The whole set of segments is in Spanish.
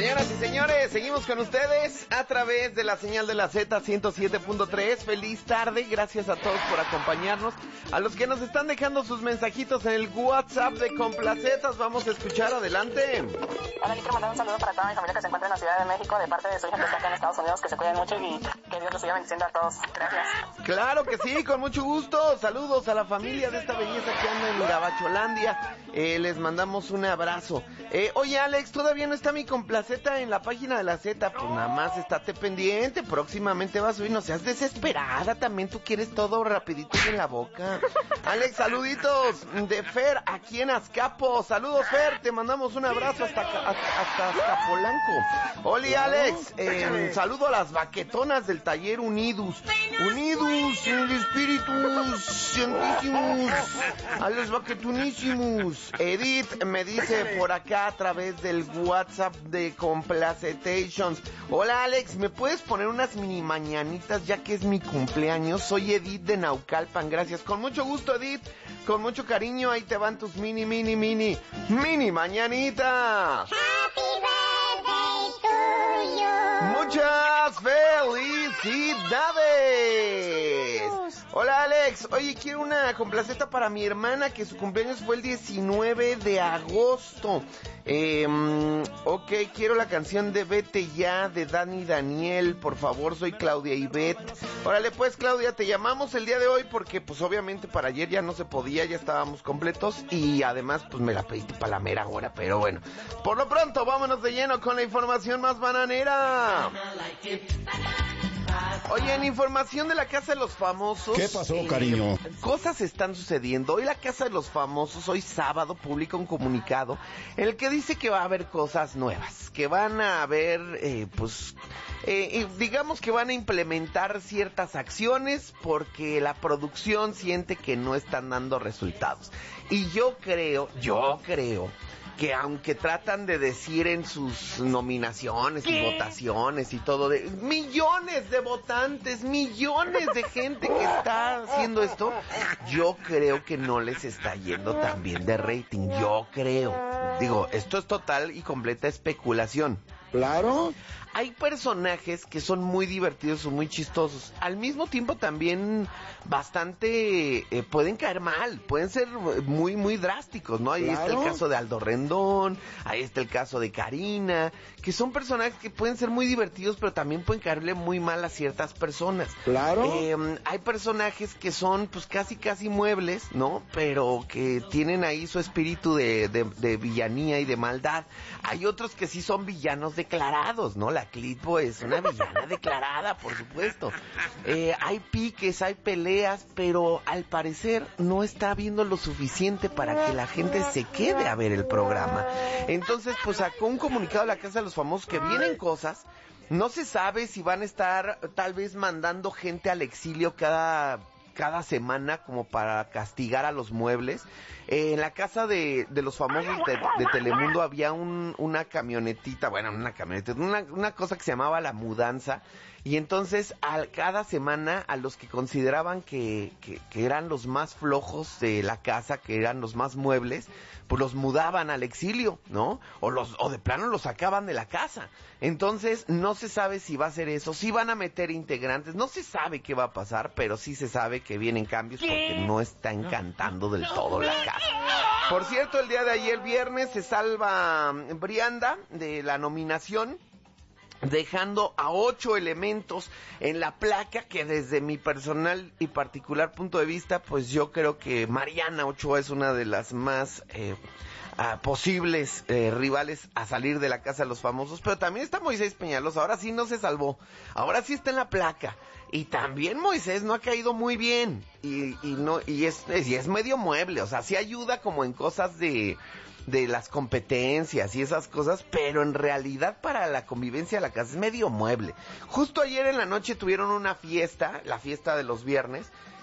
Señoras y señores, seguimos con ustedes a través de la señal de la Z 107.3. Feliz tarde, gracias a todos por acompañarnos. A los que nos están dejando sus mensajitos en el WhatsApp de Complacetas, vamos a escuchar, adelante. Hola, quiero mandar un saludo para toda mi familia que se encuentra en la Ciudad de México, de parte de su hija que está acá en Estados Unidos, que se cuiden mucho y que Dios los siga bendiciendo a todos. Gracias. Claro que sí, con mucho gusto. Saludos a la familia de esta belleza que anda en Gabacholandia. Les mandamos un abrazo. Oye, Alex, ¿todavía no está mi Complaceta en la página de la Z? Pues nada más estate pendiente, próximamente va a subir. No seas desesperada, también tú quieres todo rapidito y en la boca. Alex, saluditos de Fer aquí en Azcapo. Saludos, Fer, te mandamos un abrazo hasta Azcapolanco. Hola, Alex, saludo a las baquetonas del taller Unidos en el espíritu santísimos, a los baquetonísimos. Edith me dice por acá a través del WhatsApp de Complacetations: hola, Alex, ¿me puedes poner unas mini mañanitas ya que es mi cumpleaños? Soy Edith de Naucalpan, gracias. Con mucho gusto, Edith, con mucho cariño, ahí te van tus mini mañanitas. Happy birthday to you. Muchas felicidades. Hola, Alex, oye, quiero una complaceta para mi hermana que su cumpleaños fue el 19 de agosto. Ok, quiero la canción de Vete Ya de Dani Daniel, por favor. Soy Claudia Ivette. Órale pues, Claudia, te llamamos el día de hoy porque pues obviamente para ayer ya no se podía, ya estábamos completos y además pues me la pediste para la mera hora, pero bueno, por lo pronto vámonos de lleno con la información más bananera. Oye, en información de la Casa de los Famosos... ¿Qué pasó, cariño? Cosas están sucediendo. Hoy la Casa de los Famosos, hoy sábado, publica un comunicado en el que dice que va a haber cosas nuevas, que van a haber, digamos que van a implementar ciertas acciones porque la producción siente que no están dando resultados. Y yo creo que aunque tratan de decir en sus nominaciones y votaciones y todo, de millones de votantes, millones de gente que está haciendo esto, yo creo que no les está yendo tan bien de rating, yo creo. Digo, esto es total y completa especulación. Claro. Hay personajes que son muy divertidos o muy chistosos. Al mismo tiempo también bastante pueden caer mal, pueden ser muy, muy drásticos, ¿no? Ahí está el caso de Aldo Rendón, ahí está el caso de Karina, que son personajes que pueden ser muy divertidos, pero también pueden caerle muy mal a ciertas personas. Claro. Hay personajes que son pues casi muebles, ¿no? Pero que tienen ahí su espíritu de villanía y de maldad. Hay otros que sí son villanos declarados, ¿no? La Clitbo es una villana declarada, por supuesto. Hay piques, hay peleas, pero al parecer no está habiendo lo suficiente para que la gente se quede a ver el programa. Entonces, pues sacó un comunicado de la Casa de los Famosos que vienen cosas. No se sabe si van a estar tal vez mandando gente al exilio cada semana como para castigar a los muebles. En la Casa de los Famosos de Telemundo había una camionetita, una cosa que se llamaba La Mudanza, y entonces cada semana a los que consideraban que eran los más flojos de la casa, que eran los más muebles, pues los mudaban al exilio, ¿no? O de plano los sacaban de la casa. Entonces no se sabe si va a ser eso, si van a meter integrantes, no se sabe qué va a pasar, pero sí se sabe que vienen cambios porque no está encantando del todo la casa. Por cierto, el día de ayer, viernes, se salva Brianda de la nominación, dejando a 8 elementos en la placa, que desde mi personal y particular punto de vista, pues yo creo que Mariana Ochoa es una de las más posibles rivales a salir de la Casa de los Famosos, pero también está Moisés Peñalosa. Ahora sí no se salvó, ahora sí está en la placa, y también Moisés no ha caído muy bien, y es medio mueble, o sea, sí ayuda como en cosas de las competencias y esas cosas, pero en realidad para la convivencia de la casa es medio mueble. Justo ayer en la noche tuvieron una fiesta, la fiesta de los viernes,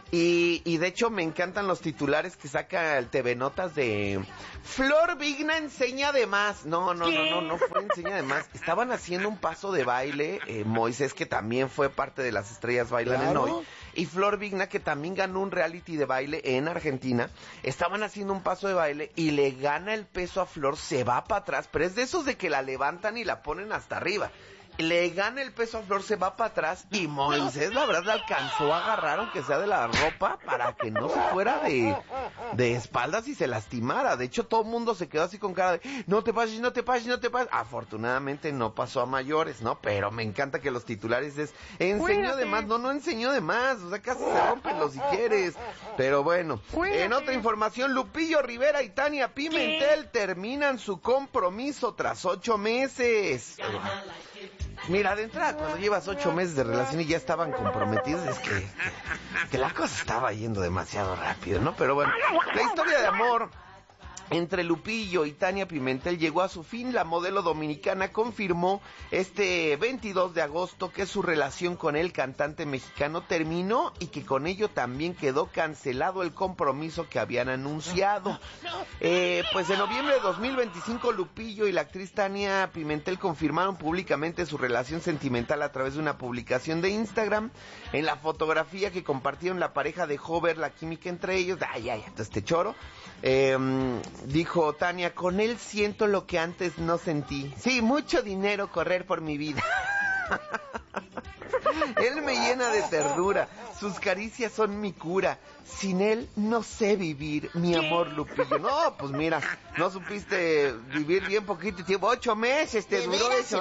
Y de hecho me encantan los titulares que saca el TV Notas de Flor Vigna enseña de más. No fue enseña de más. Estaban haciendo un paso de baile, Moisés, que también fue parte de Las Estrellas Bailan en Hoy, y Flor Vigna, que también ganó un reality de baile en Argentina. Estaban haciendo un paso de baile y le gana el peso a Flor, se va para atrás, pero es de esos de que la levantan y la ponen hasta arriba. Le gana el peso a Flor, se va para atrás y Moisés, la verdad, le alcanzó a agarrar, aunque sea de la ropa, para que no se fuera de espaldas y se lastimara. De hecho, todo el mundo se quedó así con cara de no te pases. Afortunadamente no pasó a mayores, ¿no? Pero me encanta que los titulares es enseñó de más. No enseñó de más. O sea, casi se rompen los si quieres. Pero bueno, en otra información, Lupillo Rivera y Tania Pimentel terminan su compromiso tras 8 meses. Mira, de entrada, cuando llevas 8 meses de relación y ya estaban comprometidos, es que la cosa estaba yendo demasiado rápido, ¿no? Pero bueno, la historia de amor entre Lupillo y Tania Pimentel llegó a su fin. La modelo dominicana confirmó este 22 de agosto que su relación con el cantante mexicano terminó y que con ello también quedó cancelado el compromiso que habían anunciado. Pues en noviembre de 2025 Lupillo y la actriz Tania Pimentel confirmaron públicamente su relación sentimental a través de una publicación de Instagram. En la fotografía que compartieron, la pareja dejó ver la química entre ellos. Este choro. Dijo Tania, con él siento lo que antes no sentí. Sí, mucho dinero correr por mi vida. Él me llena de ternura, sus caricias son mi cura. Sin él no sé vivir, mi amor Lupillo. No, pues mira, no supiste vivir bien poquito tiempo, 8 meses te duró eso,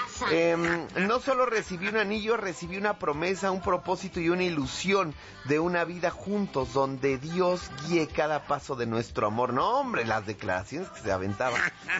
No solo recibí un anillo, recibí una promesa, un propósito y una ilusión de una vida juntos, donde Dios guíe cada paso de nuestro amor. No, hombre, las declaraciones que se aventaban.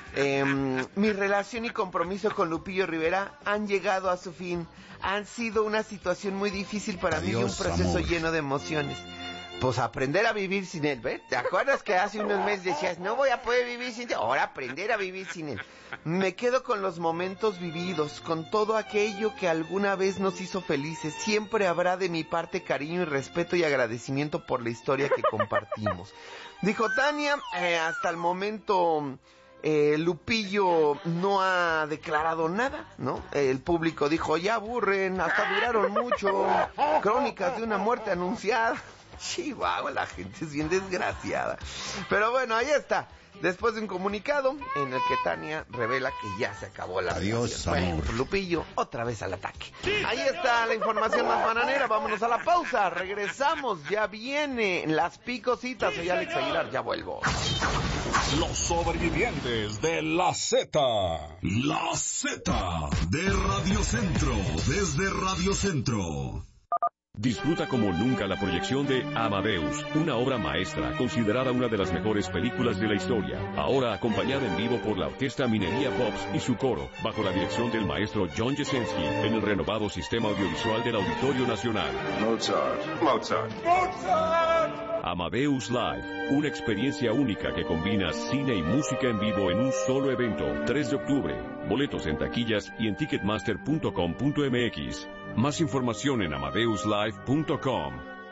Mi relación y compromiso con Lupillo Rivera han llegado a su fin. Han sido una situación muy difícil para mí y un proceso lleno de emociones. Pues aprender a vivir sin él, ¿ves? ¿Te acuerdas que hace unos meses decías, no voy a poder vivir sin él? Ahora aprender a vivir sin él. Me quedo con los momentos vividos, con todo aquello que alguna vez nos hizo felices. Siempre habrá de mi parte cariño y respeto y agradecimiento por la historia que compartimos. Dijo Tania, hasta el momento Lupillo no ha declarado nada, ¿no? El público dijo, ya aburren, hasta duraron mucho, crónicas de una muerte anunciada. Chihuahua, la gente es bien desgraciada. Pero bueno, ahí está. Después de un comunicado en el que Tania revela que ya se acabó la Adiós, relación. amor. Bueno, Lupillo otra vez al ataque. Ahí está la información más bananera. Vámonos a la pausa. Regresamos. Ya vienen las picositas. Soy Alex Aguilar. Ya vuelvo. Los sobrevivientes de la Z. La Z de Radio Centro. Desde Radio Centro. Disfruta como nunca la proyección de Amadeus, una obra maestra considerada una de las mejores películas de la historia. Ahora acompañada en vivo por la Orquesta Minería Pops y su coro, bajo la dirección del maestro John Jesensky, en el renovado sistema audiovisual del Auditorio Nacional. Mozart. Amadeus Live, una experiencia única que combina cine y música en vivo en un solo evento. 3 de octubre. Boletos en taquillas y en ticketmaster.com.mx. Más información en amadeuslive.com.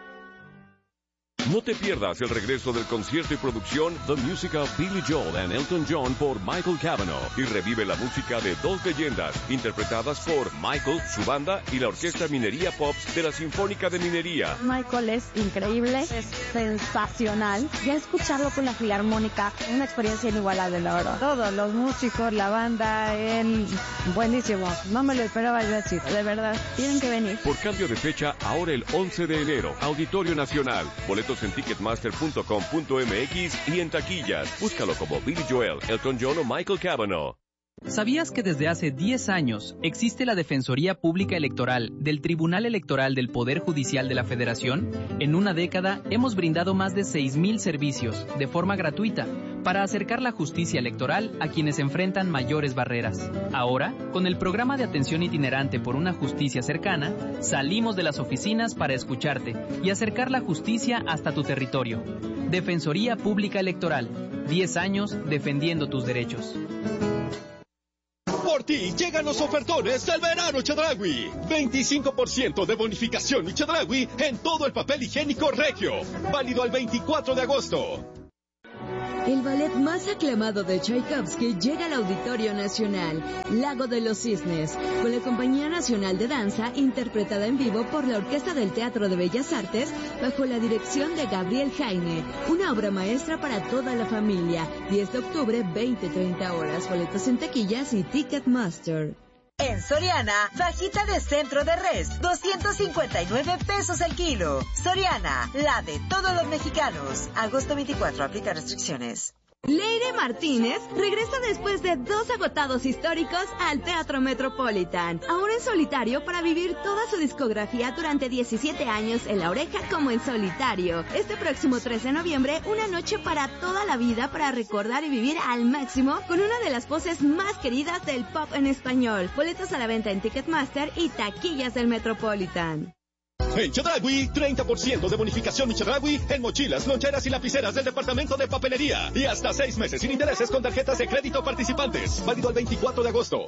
No te pierdas el regreso del concierto y producción The Music of Billy Joel and Elton John por Michael Cavanaugh, y revive la música de dos leyendas interpretadas por Michael, su banda y la Orquesta Minería Pops de la Sinfónica de Minería. Michael es increíble, es sensacional. Ya escucharlo con la Filarmónica, una experiencia inigualable, la verdad. Todos los músicos, la banda, él, buenísimo. No me lo esperaba yo decir, de verdad. Tienen que venir. Por cambio de fecha, ahora el 11 de enero, Auditorio Nacional. Boletos en ticketmaster.com.mx y en taquillas. Búscalo como Billy Joel, Elton John o Michael Cavanaugh. ¿Sabías que desde hace 10 años existe la Defensoría Pública Electoral del Tribunal Electoral del Poder Judicial de la Federación? En una década hemos brindado más de 6,000 servicios de forma gratuita para acercar la justicia electoral a quienes enfrentan mayores barreras. Ahora, con el programa de atención itinerante por una justicia cercana, salimos de las oficinas para escucharte y acercar la justicia hasta tu territorio. Defensoría Pública Electoral, 10 años defendiendo tus derechos. Por ti llegan los ofertones del verano Chedraui. 25% de bonificación y Chedraui en todo el papel higiénico Regio. Válido al 24 de agosto. El ballet más aclamado de Tchaikovsky llega al Auditorio Nacional, Lago de los Cisnes, con la Compañía Nacional de Danza, interpretada en vivo por la Orquesta del Teatro de Bellas Artes, bajo la dirección de Gabriel Jaime. Una obra maestra para toda la familia. 10 de octubre, 20-30 horas. Boletos en taquillas y Ticketmaster. En Soriana, fajita de centro de res, 259 pesos el kilo. Soriana, la de todos los mexicanos. Agosto 24, aplica restricciones. Leire Martínez regresa después de 2 agotados históricos al Teatro Metropolitan, ahora en solitario para vivir toda su discografía durante 17 años en La Oreja como en solitario. Este próximo 13 de noviembre, una noche para toda la vida para recordar y vivir al máximo con una de las voces más queridas del pop en español. Boletos a la venta en Ticketmaster y taquillas del Metropolitan. En Chedraui, 30% de bonificación y Chedraui en mochilas, loncheras y lapiceras del departamento de papelería. Y hasta 6 meses sin intereses con tarjetas de crédito participantes. Válido al 24 de agosto.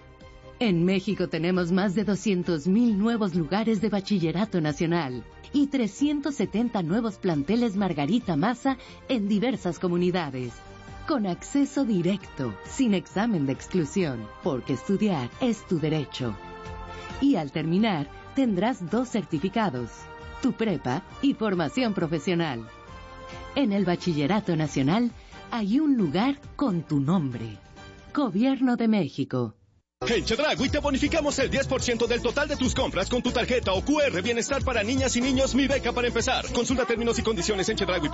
En México tenemos más de 200,000 nuevos lugares de bachillerato nacional y 370 nuevos planteles Margarita Maza en diversas comunidades. Con acceso directo, sin examen de exclusión, porque estudiar es tu derecho. Y al terminar, tendrás 2 certificados, tu prepa y formación profesional. En el Bachillerato Nacional hay un lugar con tu nombre. Gobierno de México. En Chedraui te bonificamos el 10% del total de tus compras con tu tarjeta o QR Bienestar para niñas y niños Mi Beca para empezar. Consulta términos y condiciones en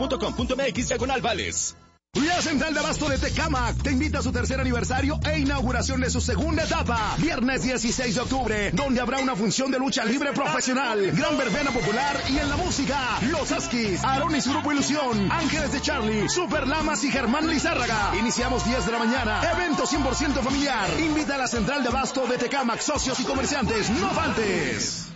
chedraui.com.mx/vales. La Central de Abasto de Tecámac te invita a su tercer aniversario e inauguración de su segunda etapa. Viernes 16 de octubre, donde habrá una función de lucha libre profesional, gran verbena popular y en la música, Los Askis, Aarón y su grupo Ilusión, Ángeles de Charlie, Super Lamas y Germán Lizárraga. Iniciamos 10 de la mañana. Evento 100% familiar. Invita a la Central de Abasto de Tecámac, socios y comerciantes. ¡No faltes!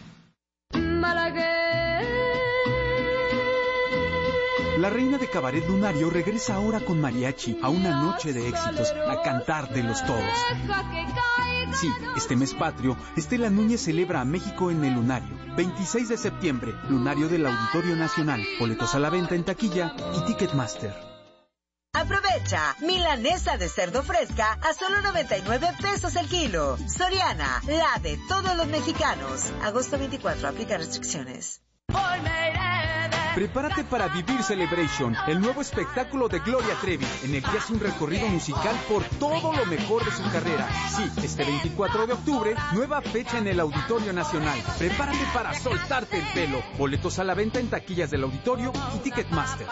La reina de Cabaret Lunario regresa ahora con mariachi a una noche de éxitos, a cantar de los todos. Sí, este mes patrio, Estela Núñez celebra a México en el Lunario. 26 de septiembre, Lunario del Auditorio Nacional. Boletos a la venta en taquilla y Ticketmaster. Aprovecha, milanesa de cerdo fresca a solo 99 pesos el kilo. Soriana, la de todos los mexicanos. Agosto 24, aplica restricciones. Prepárate para Vivir Celebration, el nuevo espectáculo de Gloria Trevi, en el que hace un recorrido musical por todo lo mejor de su carrera. Sí, este 24 de octubre, nueva fecha en el Auditorio Nacional. Prepárate para soltarte el pelo. Boletos a la venta en taquillas del Auditorio y Ticketmaster.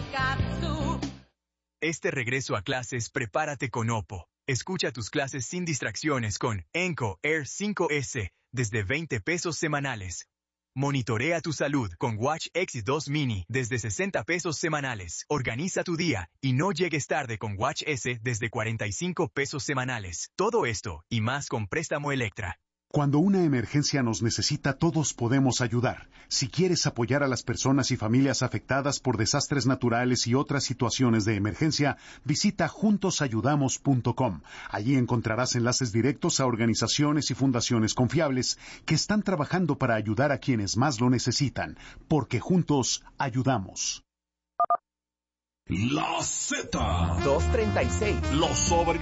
Este regreso a clases, prepárate con Oppo. Escucha tus clases sin distracciones con Enco Air 5S desde 20 pesos semanales. Monitorea tu salud con Watch X2 Mini desde 60 pesos semanales. Organiza tu día y no llegues tarde con Watch S desde 45 pesos semanales. Todo esto y más con Préstamo Electra. Cuando una emergencia nos necesita, todos podemos ayudar. Si quieres apoyar a las personas y familias afectadas por desastres naturales y otras situaciones de emergencia, visita juntosayudamos.com. Allí encontrarás enlaces directos a organizaciones y fundaciones confiables que están trabajando para ayudar a quienes más lo necesitan, porque juntos ayudamos. La Z. 236. Los sobrevivientes.